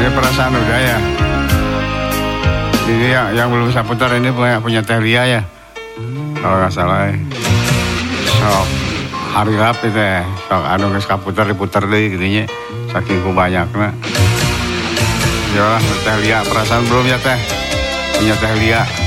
Ini perasaan udah ya. Ini yang belum saya putar ini punya Teh Lia ya. Kalau nggak salah. Sok hari rap itu ya. Sok anu geus kaputer diputer deui gitunya. Saking ku banyakna. Ya Teh Lia perasaan belum ya Teh? Punya Teh Lia.